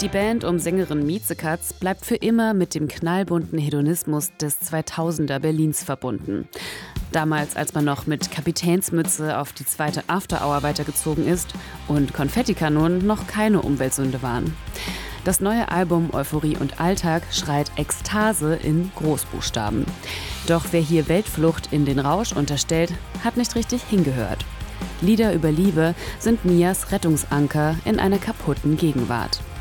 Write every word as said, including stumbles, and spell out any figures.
Die Band um Sängerin Miezekatz bleibt für immer mit dem knallbunten Hedonismus des zweitausender Berlins verbunden. Damals, als man noch mit Kapitänsmütze auf die zweite After-Hour weitergezogen ist und Konfettikanonen noch keine Umweltsünde waren. Das neue Album Euphorie und Alltag schreit Ekstase in Großbuchstaben. Doch wer hier Weltflucht in den Rausch unterstellt, hat nicht richtig hingehört. Lieder über Liebe sind Mias Rettungsanker in einer kaputten Gegenwart.